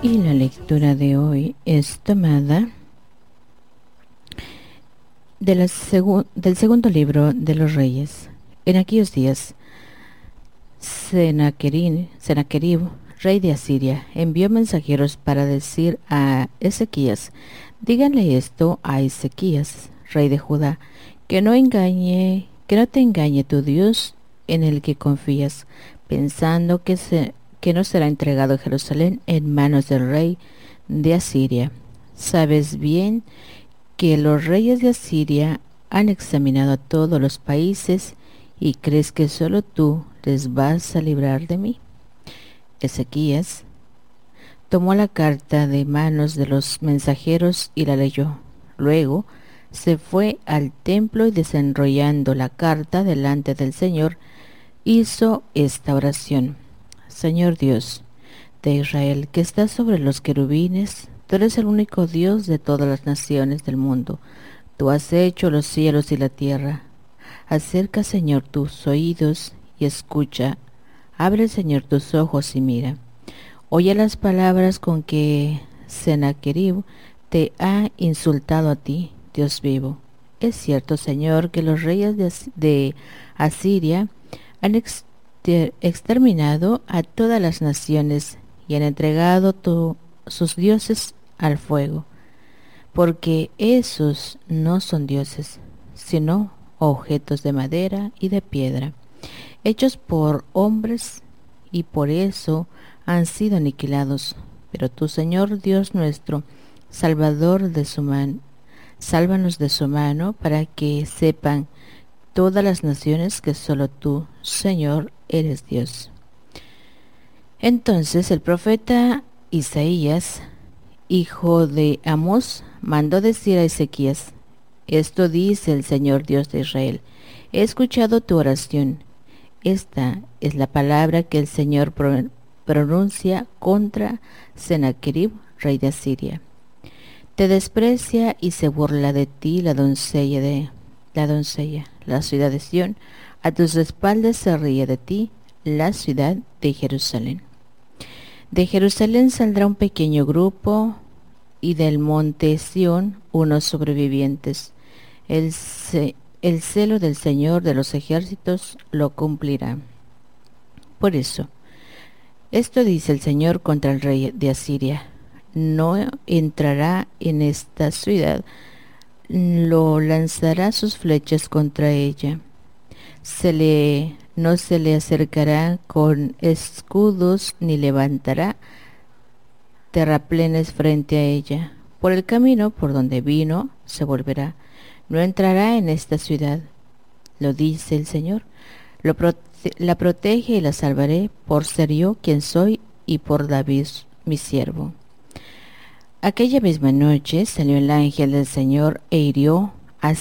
Y la lectura de hoy es tomada de del segundo libro de los Reyes. En aquellos días, Sennacherib, rey de Asiria, envió mensajeros para decir a Ezequías: díganle esto a Ezequías, rey de Judá, que no te engañe tu Dios en el que confías, pensando que no será entregado Jerusalén en manos del rey de Asiria. Sabes bien que los reyes de Asiria han examinado a todos los países y crees que solo tú les vas a librar de mí. Ezequías tomó la carta de manos de los mensajeros y la leyó. Luego se fue al templo y, desenrollando la carta delante del Señor, hizo esta oración: Señor Dios de Israel, que estás sobre los querubines, tú eres el único Dios de todas las naciones del mundo. Tú has hecho los cielos y la tierra. Acerca, Señor, tus oídos y escucha. Abre, Señor, tus ojos y mira. Oye las palabras con que Sennacherib te ha insultado a ti, Dios vivo. Es cierto, Señor, que los reyes de Asiria han exterminado a todas las naciones y han entregado sus dioses al fuego, porque esos no son dioses, sino objetos de madera y de piedra, hechos por hombres, y por eso han sido aniquilados. Pero tú, Señor Dios nuestro, sálvanos de su mano, para que sepan todas las naciones que solo tú, Señor, eres Dios. Entonces el profeta Isaías, hijo de Amós, mandó decir a Ezequías: esto dice el Señor Dios de Israel: he escuchado tu oración. Esta es la palabra que el Señor pronuncia contra Sennacherib, rey de Asiria. Te desprecia y se burla de ti la doncella, la ciudad de Sión. A tus espaldas se ríe de ti la ciudad de Jerusalén. De Jerusalén saldrá un pequeño grupo, y del monte Sión unos sobrevivientes. El celo del Señor de los ejércitos lo cumplirá. Por eso, esto dice el Señor contra el rey de Asiria: no entrará en esta ciudad, lo lanzará sus flechas contra ella. No se le acercará con escudos, ni levantará terraplenes frente a ella. Por el camino por donde vino se volverá. No entrará en esta ciudad, lo dice el Señor. La protege y la salvaré, por ser yo quien soy y por David mi siervo. Aquella misma noche salió el ángel del Señor e hirió a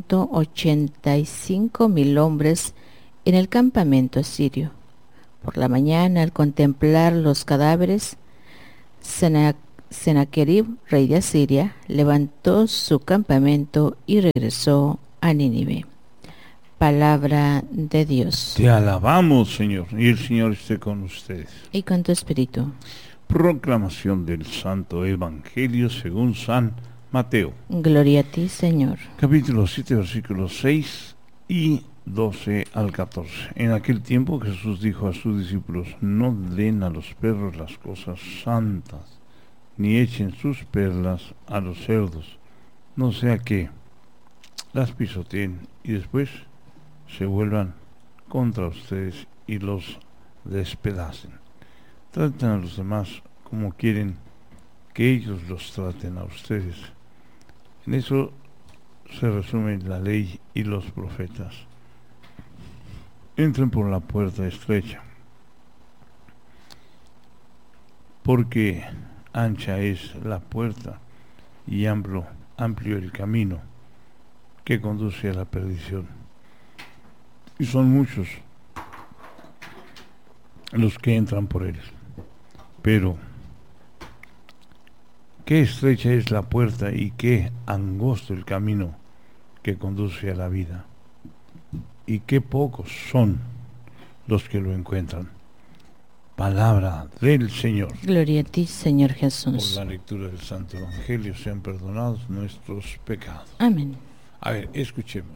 185,000 hombres en el campamento asirio. Por la mañana, al contemplar los cadáveres, Sennacherib, rey de Asiria, levantó su campamento y regresó a Nínive. Palabra de Dios. Te alabamos, Señor, y el Señor esté con ustedes. Y con tu espíritu. Proclamación del Santo Evangelio según San Mateo. Gloria a ti, Señor. Capítulo 7, versículos 6 y 12 al 14. En aquel tiempo Jesús dijo a sus discípulos: no den a los perros las cosas santas, ni echen sus perlas a los cerdos, no sea que las pisoteen y después se vuelvan contra ustedes y los despedacen. Traten a los demás como quieren que ellos los traten a ustedes. En eso se resume la ley y los profetas. Entren por la puerta estrecha, porque ancha es la puerta y amplio el camino que conduce a la perdición, y son muchos los que entran por él. Pero qué estrecha es la puerta y qué angosto el camino que conduce a la vida, y qué pocos son los que lo encuentran. Palabra del Señor. Gloria a ti, Señor Por Jesús. la lectura del Santo Evangelio sean perdonados nuestros pecados. Amén. A ver, escuchemos.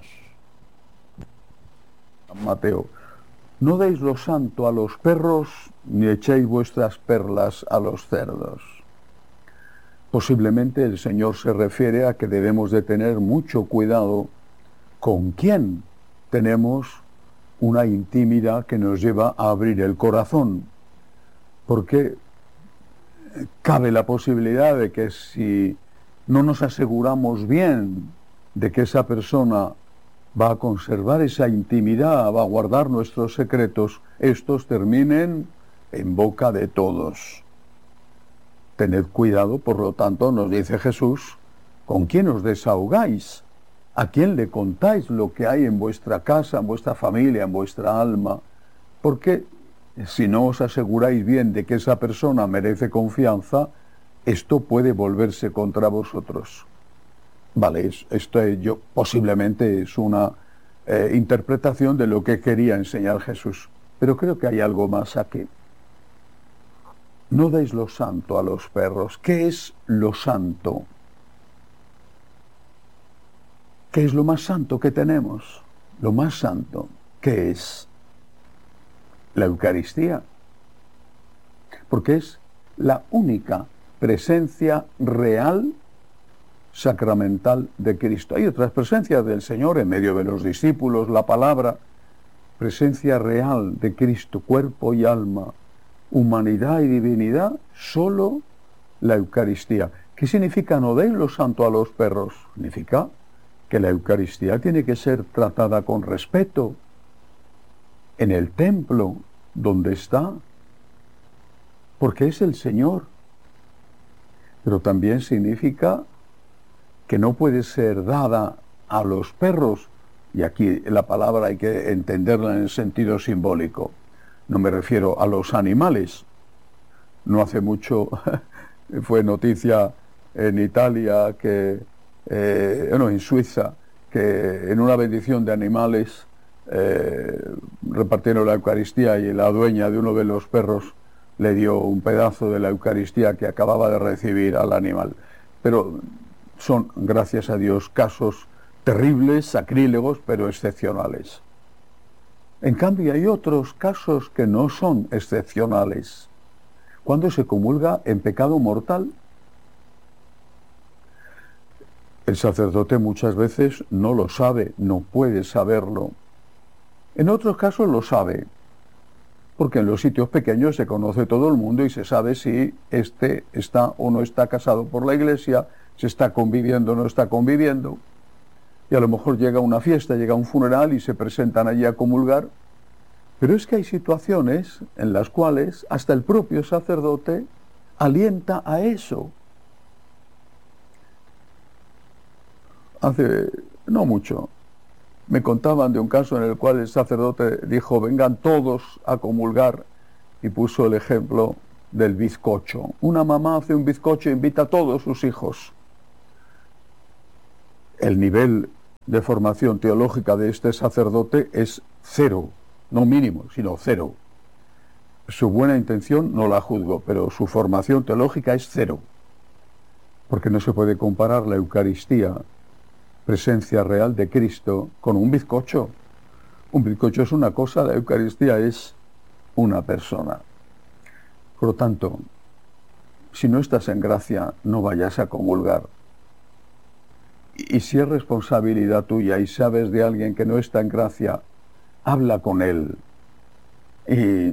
Mateo: no deis lo santo a los perros, ni echéis vuestras perlas a los cerdos. Posiblemente el Señor se refiere a que debemos de tener mucho cuidado con quién tenemos una intimidad que nos lleva a abrir el corazón, porque cabe la posibilidad de que si no nos aseguramos bien de que esa persona va a conservar esa intimidad, va a guardar nuestros secretos, estos terminen en boca de todos. Tened cuidado, por lo tanto, nos dice Jesús, ¿con quién os desahogáis? ¿A quién le contáis lo que hay en vuestra casa, en vuestra familia, en vuestra alma? Porque si no os aseguráis bien de que esa persona merece confianza, esto puede volverse contra vosotros. Vale, esto posiblemente es una interpretación de lo que quería enseñar Jesús. Pero creo que hay algo más aquí. No deis lo santo a los perros. ¿Qué es lo santo? ¿Qué es lo más santo que tenemos? Lo más santo, ¿qué es? La Eucaristía. Porque es la única presencia real sacramental de Cristo. Hay otras presencias del Señor en medio de los discípulos, la palabra, presencia real de Cristo, cuerpo y alma, humanidad y divinidad, solo la Eucaristía. ¿Qué significa no deis lo santo a los perros? Significa que la Eucaristía tiene que ser tratada con respeto en el templo donde está, porque es el Señor. Pero también significa que no puede ser dada a los perros, y aquí la palabra hay que entenderla en el sentido simbólico. No me refiero a los animales. No hace mucho fue noticia en Italia en Suiza, que en una bendición de animales repartieron la Eucaristía y la dueña de uno de los perros le dio un pedazo de la Eucaristía que acababa de recibir al animal. Pero son, gracias a Dios, casos terribles, sacrílegos, pero excepcionales. En cambio, hay otros casos que no son excepcionales. Cuando se comulga en pecado mortal, el sacerdote muchas veces no lo sabe, no puede saberlo. En otros casos lo sabe, porque en los sitios pequeños se conoce todo el mundo y se sabe si este está o no está casado por la Iglesia, si está conviviendo o no está conviviendo. Y a lo mejor llega una fiesta, llega un funeral y se presentan allí a comulgar. Pero es que hay situaciones en las cuales hasta el propio sacerdote alienta a eso. Hace no mucho me contaban de un caso en el cual el sacerdote dijo: vengan todos a comulgar, y puso el ejemplo del bizcocho. Una mamá hace un bizcocho e invita a todos sus hijos. El nivel de formación teológica de este sacerdote es cero, no mínimo, sino cero. Su buena intención no la juzgo, pero su formación teológica es cero, porque no se puede comparar la Eucaristía, presencia real de Cristo, con un bizcocho. Un bizcocho es una cosa, la Eucaristía es una persona. Por lo tanto, si no estás en gracia, no vayas a comulgar. Y si es responsabilidad tuya y sabes de alguien que no está en gracia, habla con él. Y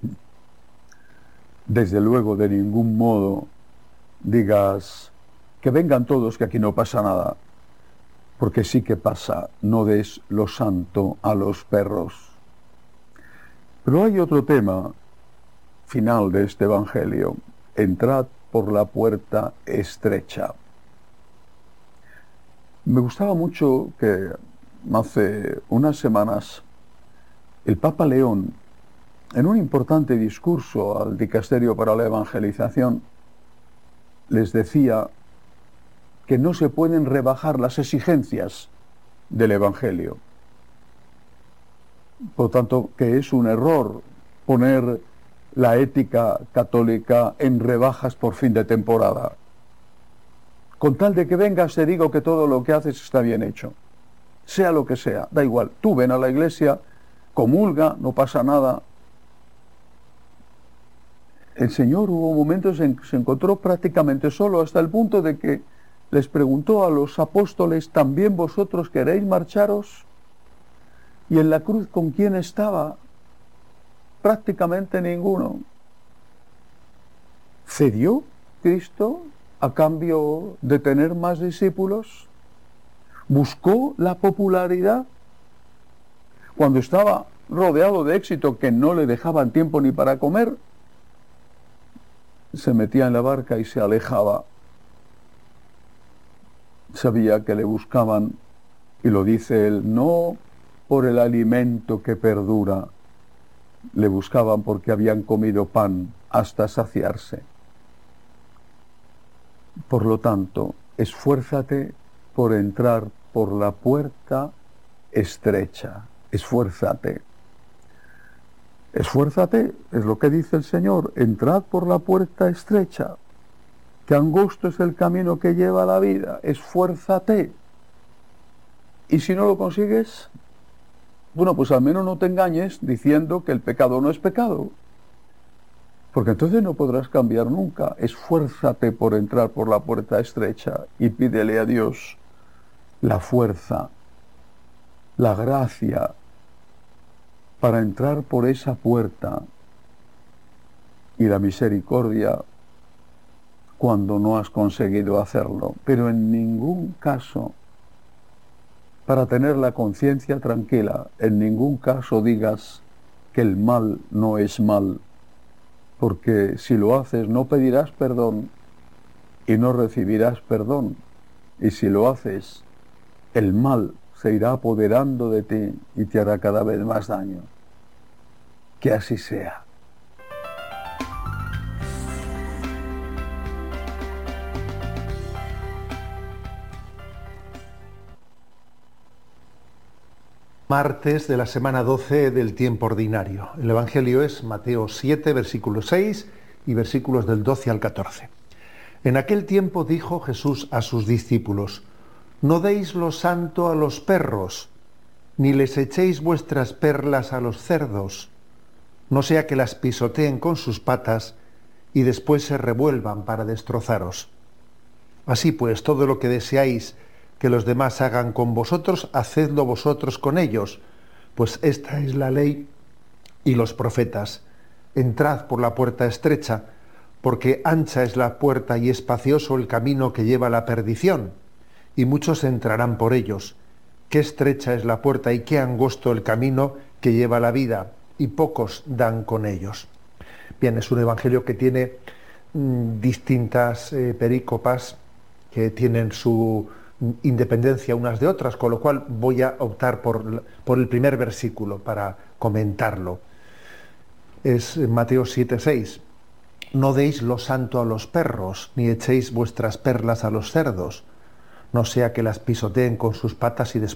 desde luego de ningún modo digas que vengan todos, que aquí no pasa nada. Porque sí que pasa, no des lo santo a los perros. Pero hay otro tema final de este Evangelio: entrad por la puerta estrecha. Me gustaba mucho que hace unas semanas el Papa León, en un importante discurso al Dicasterio para la Evangelización, les decía que no se pueden rebajar las exigencias del Evangelio. Por tanto, que es un error poner la ética católica en rebajas por fin de temporada. Con tal de que vengas te digo que todo lo que haces está bien hecho. Sea lo que sea, da igual. Tú ven a la iglesia, comulga, no pasa nada. El Señor hubo momentos en que se encontró prácticamente solo, hasta el punto de que les preguntó a los apóstoles: ¿también vosotros queréis marcharos? Y en la cruz, ¿con quién estaba? Prácticamente ninguno. ¿Cedió Cristo a cambio de tener más discípulos? ¿Buscó la popularidad? Cuando estaba rodeado de éxito que no le dejaban tiempo ni para comer, se metía en la barca y se alejaba. Sabía que le buscaban, y lo dice él, no por el alimento que perdura, le buscaban porque habían comido pan hasta saciarse. Por lo tanto, esfuérzate por entrar por la puerta estrecha. Esfuérzate. Esfuérzate, es lo que dice el Señor, entrad por la puerta estrecha, que angosto es el camino que lleva a la vida. Esfuérzate. Y si no lo consigues, bueno, pues al menos no te engañes diciendo que el pecado no es pecado, porque entonces no podrás cambiar nunca. Esfuérzate por entrar por la puerta estrecha y pídele a Dios la fuerza, la gracia para entrar por esa puerta, y la misericordia cuando no has conseguido hacerlo. Pero en ningún caso, para tener la conciencia tranquila, en ningún caso digas que el mal no es mal, porque si lo haces no pedirás perdón y no recibirás perdón, y si lo haces, el mal se irá apoderando de ti y te hará cada vez más daño. Que así sea. Martes de la semana 12 del tiempo ordinario. El Evangelio es Mateo 7, versículo 6 y versículos del 12 al 14. En aquel tiempo dijo Jesús a sus discípulos: no deis lo santo a los perros, ni les echéis vuestras perlas a los cerdos, no sea que las pisoteen con sus patas y después se revuelvan para destrozaros. Así pues, todo lo que deseáis que los demás hagan con vosotros, hacedlo vosotros con ellos, pues esta es la ley y los profetas. Entrad por la puerta estrecha, porque ancha es la puerta y espacioso el camino que lleva a la perdición, y muchos entrarán por ellos. Qué estrecha es la puerta y qué angosto el camino que lleva a la vida, y pocos dan con ellos. Bien, es un evangelio que tiene distintas perícopas que tienen su independencia unas de otras, con lo cual voy a optar por el primer versículo para comentarlo. Es Mateo 7:6. No deis lo santo a los perros, ni echéis vuestras perlas a los cerdos, no sea que las pisoteen con sus patas y después